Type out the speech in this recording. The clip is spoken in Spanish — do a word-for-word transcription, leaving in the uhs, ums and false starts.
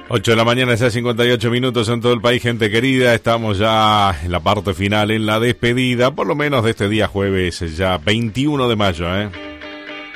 ocho de la mañana, ya cincuenta y ocho minutos en todo el país, gente querida. Estamos ya en la parte final, en la despedida, por lo menos de este día jueves, ya veintiuno de mayo, ¿eh?